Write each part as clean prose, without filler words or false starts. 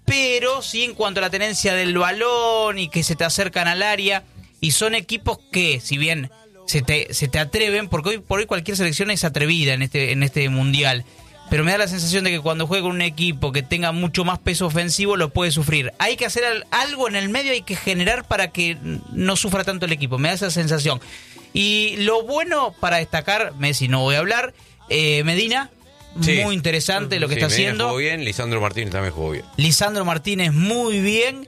pero sí en cuanto a la tenencia del balón y que se te acercan al área, y son equipos que, si bien se te atreven, porque hoy por hoy cualquier selección es atrevida en este mundial, pero me da la sensación de que cuando juega con un equipo que tenga mucho más peso ofensivo lo puede sufrir. Hay que hacer algo en el medio, hay que generar para que no sufra tanto el equipo, me da esa sensación. Y lo bueno para destacar, Messi no voy a hablar, Medina, sí, muy interesante lo que está Medina haciendo. Jugó bien, Lisandro Martínez también jugó bien. Lisandro Martínez muy bien.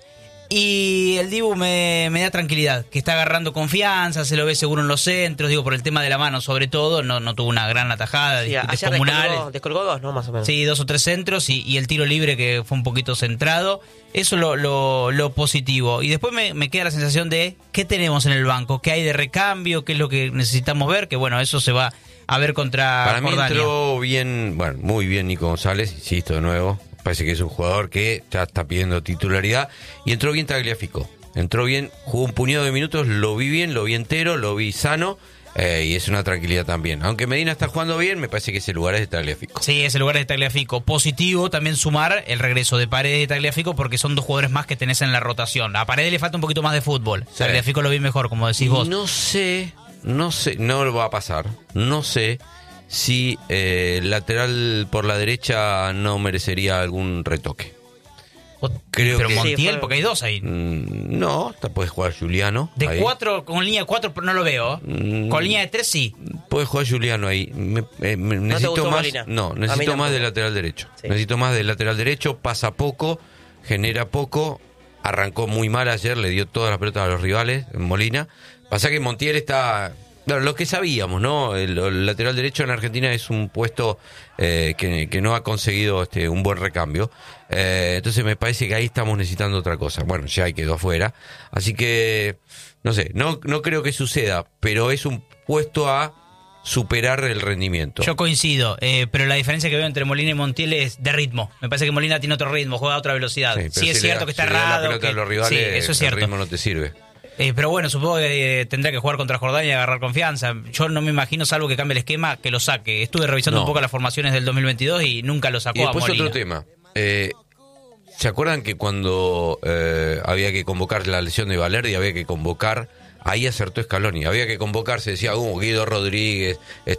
Y el Dibu me da tranquilidad, que está agarrando confianza, se lo ve seguro en los centros, digo, por el tema de la mano sobre todo, no tuvo una gran atajada, sí, ayer descolgó dos, ¿no? Más o menos. Sí, 2 o 3 centros y el tiro libre que fue un poquito centrado, eso lo positivo. Y después me queda la sensación de qué tenemos en el banco, qué hay de recambio, qué es lo que necesitamos ver, que bueno, eso se va a ver contra Para Jordania. mí entró bien, bueno, muy bien Nico González, insisto de nuevo. Parece que es un jugador que ya está pidiendo titularidad. Y entró bien Tagliafico. Entró bien, jugó un puñado de minutos, lo vi bien, lo vi entero, lo vi sano. Y es una tranquilidad también. Aunque Medina está jugando bien, me parece que ese lugar es de Tagliafico. Sí, ese lugar es de Tagliafico. Positivo también sumar el regreso de Paredes y Tagliafico, porque son 2 jugadores más que tenés en la rotación. A Paredes le falta un poquito más de fútbol. Sí. Tagliafico lo vi mejor, como decís vos. No sé, no lo va a pasar. No sé si el lateral por la derecha no merecería algún retoque. Creo pero que Montiel, sí, porque hay 2 ahí. No, puede jugar Juliano. De ahí. 4, con línea de 4 no lo veo. Con línea de 3 sí. Puede jugar Juliano ahí. Necesito más. No, necesito más del lateral derecho. Sí. Necesito más del lateral derecho. Pasa poco, genera poco. Arrancó muy mal ayer, le dio todas las pelotas a los rivales en Molina. Pasa que Montiel está. Claro, lo que sabíamos, ¿no? El lateral derecho en Argentina es un puesto que no ha conseguido un buen recambio. Entonces me parece que ahí estamos necesitando otra cosa. Bueno, ya quedó afuera. Así que, no sé, no creo que suceda, pero es un puesto a superar el rendimiento. Yo coincido, pero la diferencia que veo entre Molina y Montiel es de ritmo. Me parece que Molina tiene otro ritmo, juega a otra velocidad. Sí, es cierto que está errado. La pelota de los rivales, sí, eso es cierto. El ritmo no te sirve. Pero bueno, supongo que tendrá que jugar contra Jordania y agarrar confianza. Yo no me imagino, salvo que cambie el esquema, que lo saque. Estuve revisando un poco las formaciones del 2022 y nunca lo sacó. Y después a Molina. Otro tema. ¿Se acuerdan que cuando había que convocar la lesión de Valerdi, había que convocar? Ahí acertó Scaloni. Había que convocar, se decía, Guido Rodríguez,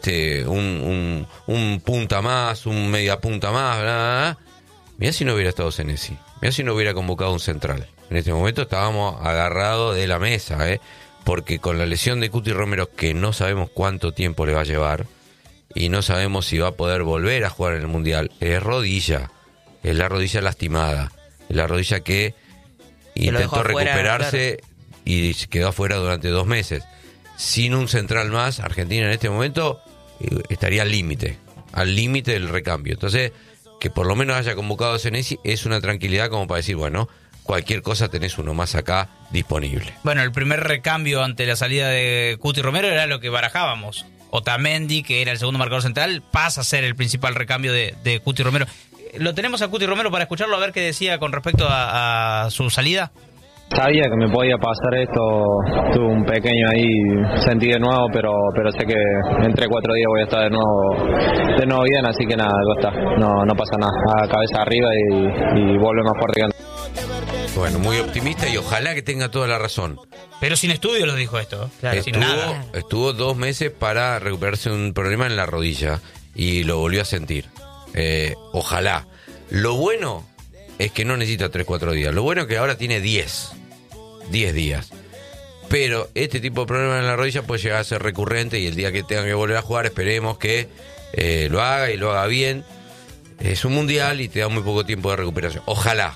un punta más, un media punta más, bla, bla, bla. Mirá si no hubiera estado Senesi. Mirá si no hubiera convocado un central. En este momento estábamos agarrados de la mesa, porque con la lesión de Cuti Romero, que no sabemos cuánto tiempo le va a llevar, y no sabemos si va a poder volver a jugar en el Mundial, es rodilla, es la rodilla lastimada, es la rodilla que intentó recuperarse, claro, y se quedó afuera durante 2 meses. Sin un central más, Argentina en este momento estaría al límite del recambio. Entonces, que por lo menos haya convocado a Senesi es una tranquilidad como para decir, bueno, cualquier cosa tenés uno más acá disponible. Bueno, el primer recambio ante la salida de Cuti Romero era lo que barajábamos. Otamendi, que era el segundo marcador central, pasa a ser el principal recambio de Cuti Romero. ¿Lo tenemos a Cuti Romero para escucharlo, a ver qué decía con respecto a su salida? Sabía que me podía pasar esto, tuve un pequeño ahí sentido nuevo, pero sé que en 3-4 días voy a estar de nuevo bien, así que nada, ya está, no pasa nada, a cabeza arriba y vuelve más fuerte que antes. Bueno, muy optimista y ojalá que tenga toda la razón. Pero sin estudio lo dijo esto, claro, sin nada. Estuvo 2 meses para recuperarse un problema en la rodilla y lo volvió a sentir. Ojalá. Lo bueno es que no necesita 3-4 días, lo bueno es que ahora tiene 10 días. Pero este tipo de problemas en la rodilla puede llegar a ser recurrente y el día que tenga que volver a jugar esperemos que lo haga y lo haga bien. Es un mundial y te da muy poco tiempo de recuperación. Ojalá.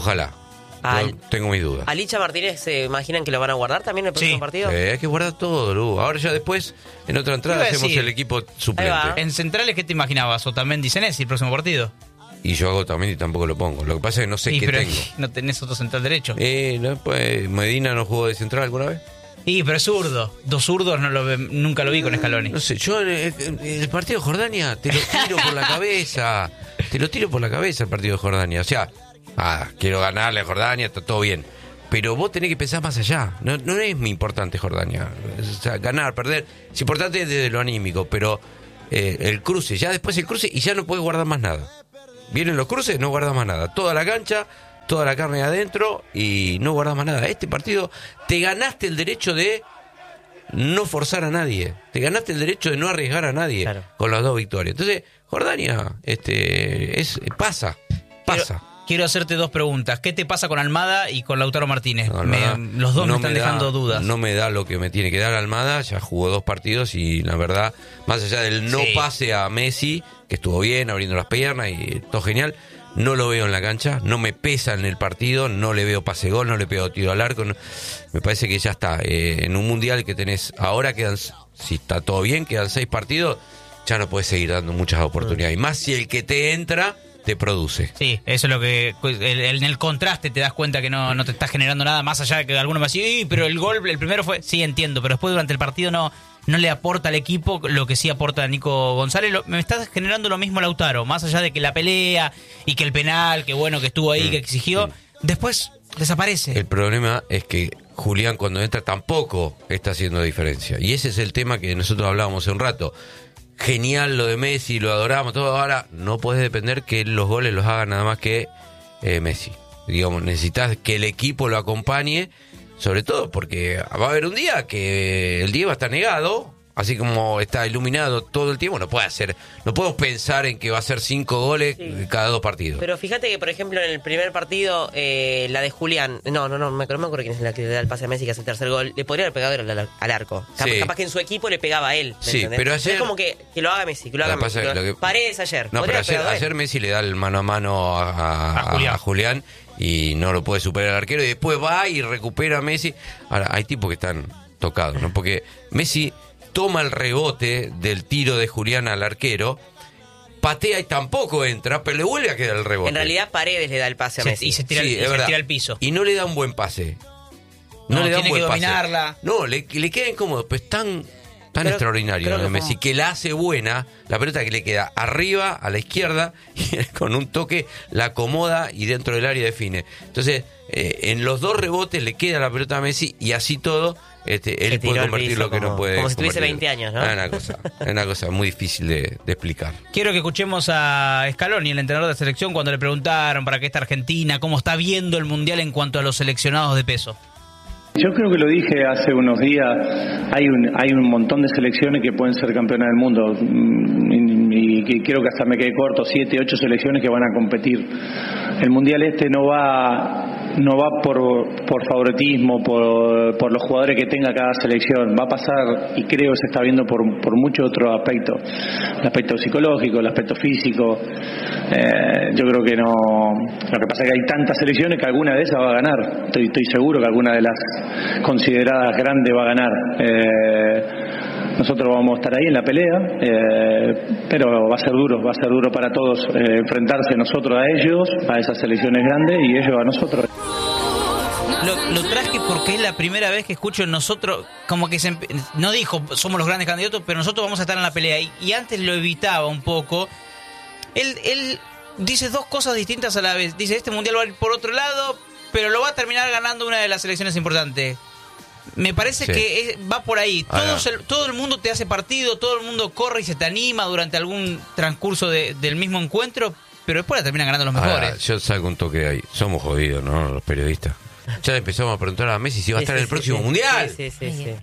Tengo mis dudas. ¿A Licha Martínez se imaginan que lo van a guardar también en el próximo partido? Hay que guardar todo, Lu. Ahora ya después, en otra entrada, hacemos el equipo suplente. En centrales, ¿qué te imaginabas? ¿Otamendi y Senesi el próximo partido? Y yo hago también y tampoco lo pongo. Lo que pasa es que no sé qué pero tengo. No tenés otro central derecho. No, pues, ¿Medina no jugó de central alguna vez? Pero es zurdo. 2 zurdos nunca lo vi con Scaloni. No sé, yo el partido de Jordania te lo tiro por la cabeza. Te lo tiro por la cabeza el partido de Jordania. O sea, quiero ganarle a Jordania, está todo bien. Pero vos tenés que pensar más allá. No es muy importante Jordania. O sea, ganar, perder. Es importante desde lo anímico, pero el cruce, ya después el cruce y ya no podés guardar más nada. Vienen los cruces, no guardas más nada. Toda la cancha, toda la carne adentro y no guardás más nada. Este partido te ganaste el derecho de no forzar a nadie, te ganaste el derecho de no arriesgar a nadie con las 2 victorias. Entonces, Jordania pasa. Quiero hacerte 2 preguntas. ¿Qué te pasa con Almada y con Lautaro Martínez? Los dos me están dejando dudas. No me da lo que me tiene que dar Almada. Ya jugó 2 partidos y la verdad, más allá del no pase a Messi, que estuvo bien abriendo las piernas y todo genial, no lo veo en la cancha, no me pesa en el partido, no le veo pase gol, no le pego tiro al arco. Me parece que ya está. En un mundial que tenés, ahora quedan, si está todo bien, quedan 6 partidos, ya no puedes seguir dando muchas oportunidades. Y más si el que te entra te produce. Sí, eso es lo que en el contraste te das cuenta que no te estás generando nada, más allá de que alguno me va a decir, pero el gol, el primero fue, sí entiendo, pero después durante el partido no le aporta al equipo lo que sí aporta a Nico González. Me está generando lo mismo Lautaro, más allá de que la pelea y que el penal, que bueno, que estuvo ahí, que exigió, después desaparece. El problema es que Julián cuando entra tampoco está haciendo diferencia, y ese es el tema que nosotros hablábamos hace un rato. Genial lo de Messi, lo adoramos, todo. Ahora no podés depender que los goles los haga nada más que Messi. Digamos, necesitas que el equipo lo acompañe, sobre todo porque va a haber un día que el día va a estar negado, así como está iluminado todo el tiempo. No podemos pensar en que va a ser 5 goles cada 2 partidos. Pero fíjate que, por ejemplo, en el primer partido, la de Julián, no me acuerdo quién es la que le da el pase a Messi, que hace el tercer gol, le podría haber pegado al arco. Capaz que en su equipo le pegaba a él. Sí, pero ayer, es como que lo haga Messi, que lo haga Messi. Paredes ayer. No, pero ayer Messi le da el mano a mano a Julián y no lo puede superar el arquero, y después va y recupera a Messi. Ahora, hay tipos que están tocados, ¿no? Porque Messi toma el rebote del tiro de Julián al arquero, patea y tampoco entra, pero le vuelve a quedar el rebote. En realidad Paredes le da el pase a Messi. Y se tira al piso. Y no le da un buen pase. No le da un buen pase. Dominarla. No, le queda incómodo, pues tan extraordinario lo de Messi, que la hace buena, la pelota que le queda arriba, a la izquierda, y con un toque la acomoda y dentro del área define. Entonces, en los 2 rebotes le queda la pelota a Messi, y así todo, él puede convertir lo que no puede. Como si tuviese 20 años, ¿no? Es una cosa muy difícil de explicar. Quiero que escuchemos a Scaloni, el entrenador de la selección, cuando le preguntaron para qué está Argentina, cómo está viendo el Mundial en cuanto a los seleccionados de peso. Yo creo que lo dije hace unos días, hay un montón de selecciones que pueden ser campeonas del mundo, y creo que hasta me quedé corto, 7, 8 selecciones que van a competir. El Mundial no va por favoritismo, por los jugadores que tenga cada selección, va a pasar, y creo que se está viendo por muchos otros aspectos, el aspecto psicológico, el aspecto físico. Yo creo que no. Lo que pasa es que hay tantas selecciones que alguna de esas va a ganar. Estoy seguro que alguna de las consideradas grandes va a ganar. Nosotros vamos a estar ahí en la pelea, pero va a ser duro para todos enfrentarse nosotros a ellos, a esas selecciones grandes, y ellos a nosotros. Lo traje porque es la primera vez que escucho nosotros, como que no dijo somos los grandes candidatos, pero nosotros vamos a estar en la pelea, y antes lo evitaba un poco. Él dice 2 cosas distintas a la vez. Dice, este mundial va a ir por otro lado, pero lo va a terminar ganando una de las selecciones importantes. Me parece que va por ahí. Todo el mundo te hace partido, todo el mundo corre y se te anima durante algún transcurso del mismo encuentro, pero después la terminan ganando los mejores. Yo salgo un toque de ahí. Somos jodidos, ¿no? Los periodistas. Ya le empezamos a preguntar a Messi si va a estar en el próximo mundial. Sí.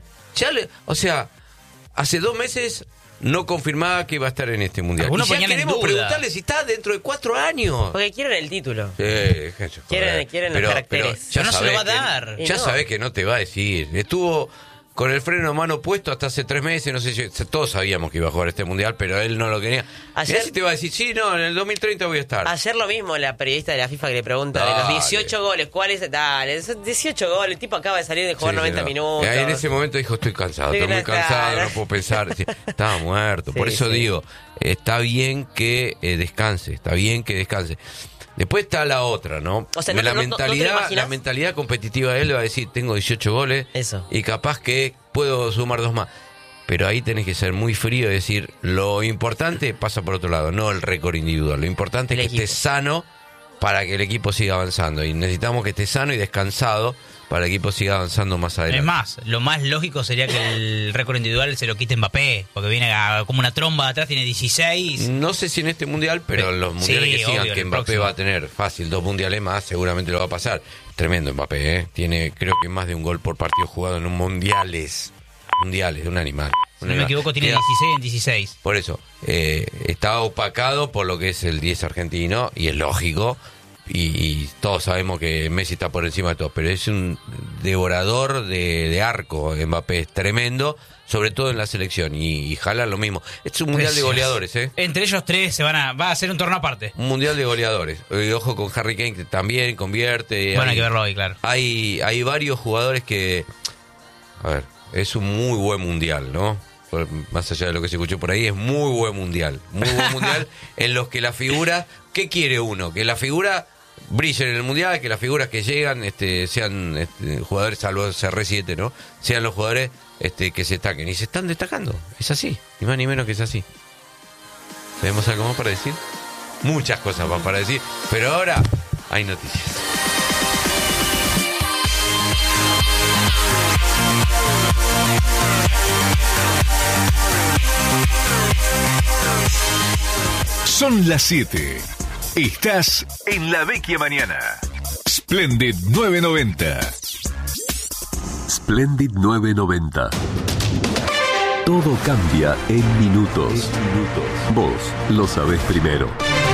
O sea, hace 2 meses no confirmaba que iba a estar en este mundial. Algunos y ya queremos preguntarle si está dentro de 4 años. Porque quieren el título. Quieren los caracteres. Pero no se lo va a dar. Ya sabés que no te va a decir. Estuvo con el freno a mano puesto hasta hace 3 meses, no sé si todos sabíamos que iba a jugar este mundial, pero él no lo quería. Mirá si te va a decir, sí, no, en el 2030 voy a estar. Ayer lo mismo, la periodista de la FIFA que le pregunta, de los 18 goles, ¿cuáles? Dale, 18 goles, el tipo acaba de salir de jugar 90 minutos. En ese momento dijo, estoy cansado, estoy muy cansado, no puedo pensar. Estaba muerto, por eso digo, está bien que descanse, Después está la otra, ¿no? O sea, la mentalidad competitiva de él va a decir, tengo 18 goles y capaz que puedo sumar 2 más. Pero ahí tenés que ser muy frío y decir, lo importante pasa por otro lado, no el récord individual. Lo importante es que estés sano para que el equipo siga avanzando. Y necesitamos que esté sano y descansado para que el equipo siga avanzando más adelante. Es más, lo más lógico sería que el récord individual se lo quite Mbappé, porque viene como una tromba de atrás, tiene 16. No sé si en este mundial, pero en los mundiales que sigan, obvio, que Mbappé va a tener fácil 2 mundiales más, seguramente lo va a pasar. Tremendo Mbappé, ¿eh? Tiene, creo que más de un gol por partido jugado en un mundiales, de un animal. Si no me equivoco, tiene 16 en 16. Por eso, está opacado por lo que es el 10 argentino, y es lógico, y todos sabemos que Messi está por encima de todo, pero es un devorador de arco. Mbappé es tremendo, sobre todo en la selección, y Haaland lo mismo. Es un mundial de goleadores, ¿eh? Entre ellos tres va a ser un torneo aparte. Un mundial de goleadores. Ojo con Harry Kane, que también convierte. Bueno, hay que verlo hoy, claro. Hay varios jugadores que... A ver, es un muy buen mundial, ¿no? Más allá de lo que se escuchó por ahí, es muy buen mundial. Muy buen mundial en los que la figura... ¿Qué quiere uno? Que la figura brille en el mundial, que las figuras que llegan sean jugadores, salvo CR7, ¿no? Sean los jugadores que se destaquen. Y se están destacando. Es así. Ni más ni menos que es así. ¿Tenemos algo más para decir? Muchas cosas más para decir. Pero ahora hay noticias. Son las 7. Estás en La Vecchia Mañana. Splendid 990. Splendid 990. Todo cambia en minutos. Vos lo sabés primero.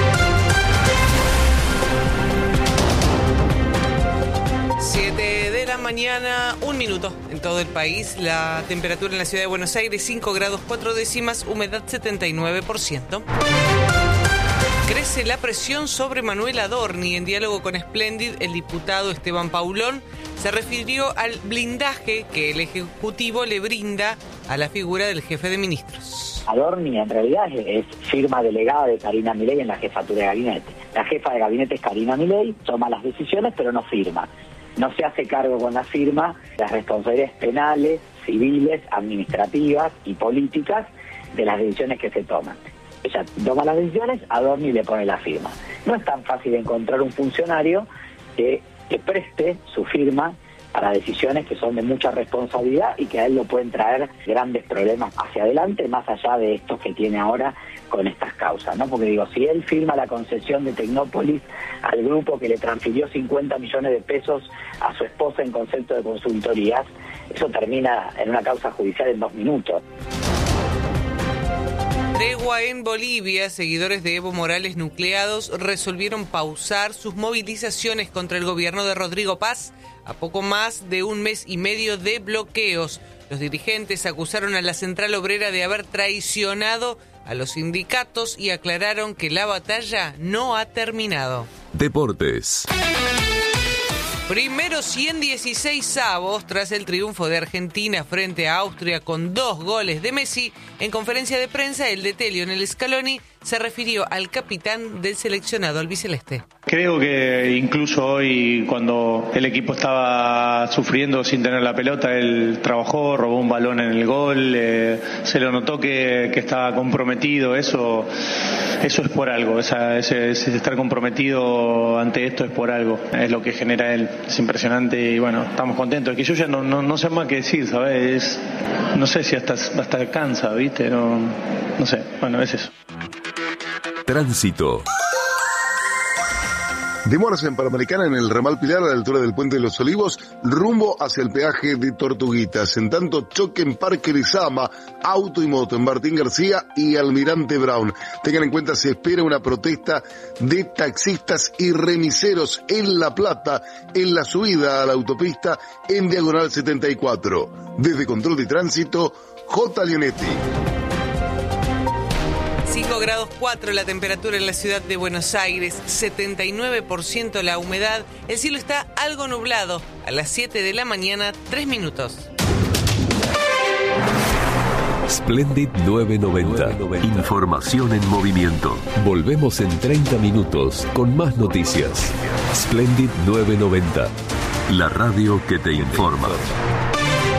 Mañana, 1 minuto en todo el país. La temperatura en la ciudad de Buenos Aires, 5 grados 4 décimas, humedad 79%. Crece la presión sobre Manuel Adorni. En diálogo con Splendid, el diputado Esteban Paulón se refirió al blindaje que el Ejecutivo le brinda a la figura del jefe de ministros. Adorni en realidad es firma delegada de Karina Milei en la jefatura de gabinete. La jefa de gabinete es Karina Milei, toma las decisiones pero no firma. No se hace cargo con la firma de las responsabilidades penales, civiles, administrativas y políticas de las decisiones que se toman. Ella toma las decisiones, Adorni le pone la firma. No es tan fácil encontrar un funcionario que preste su firma para decisiones que son de mucha responsabilidad y que a él lo pueden traer grandes problemas hacia adelante, más allá de estos que tiene ahora con estas causas, ¿no? Porque digo, si él firma la concesión de Tecnópolis al grupo que le transfirió 50 millones de pesos a su esposa en concepto de consultorías, eso termina en una causa judicial en 2 minutos. Tregua en Bolivia. Seguidores de Evo Morales nucleados resolvieron pausar sus movilizaciones contra el gobierno de Rodrigo Paz a poco más de 1 mes y medio de bloqueos. Los dirigentes acusaron a la Central Obrera de haber traicionado a los sindicatos y aclararon que la batalla no ha terminado. Deportes. Primero 116avos tras el triunfo de Argentina frente a Austria con 2 goles de Messi. En conferencia de prensa, el DT Lionel Scaloni se refirió al capitán del seleccionado albiceleste. Creo que incluso hoy, cuando el equipo estaba sufriendo sin tener la pelota, él trabajó, robó un balón en el gol, se lo notó que estaba comprometido. Eso es por algo, ese estar comprometido ante esto es por algo, es lo que genera él. Es impresionante y bueno, estamos contentos. Es que yo ya no sé más qué decir, ¿sabes? No sé si hasta cansa, ¿viste? No sé, bueno, es eso. Tránsito. Demoras en Panamericana en el ramal Pilar a la altura del Puente de los Olivos, rumbo hacia el peaje de Tortuguitas. En tanto, choque en Parque Lizama, auto y moto en Martín García y Almirante Brown. Tengan en cuenta, se espera una protesta de taxistas y remiseros en La Plata, en la subida a la autopista en Diagonal 74. Desde Control de Tránsito, J. Leonetti. 5 grados 4 la temperatura en la ciudad de Buenos Aires, 79% la humedad, el cielo está algo nublado, a las 7 de la mañana, 3 minutos. Splendid 990. Información en movimiento. Volvemos en 30 minutos con más noticias. Splendid 990. La radio que te informa.